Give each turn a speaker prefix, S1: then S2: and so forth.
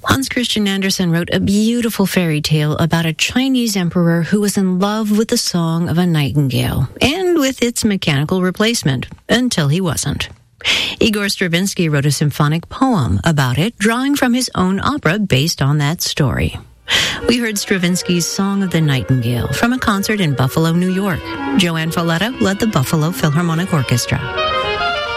S1: Hans Christian Andersen wrote a beautiful fairy tale about a Chinese emperor who was in love with the song of a nightingale and with its mechanical replacement, until he wasn't. Igor Stravinsky wrote a symphonic poem about it, drawing from his own opera based on that story. We heard Stravinsky's Song of the Nightingale from a concert in Buffalo, New York. Joanne Folletta led the Buffalo Philharmonic Orchestra.